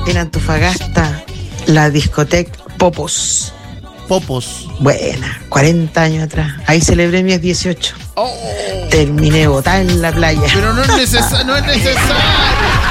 en Antofagasta, la discoteca Popos. Popos. Buena, 40 años atrás. Ahí celebré mis 18. Oh. Terminé botada en la playa. Pero no es necesario.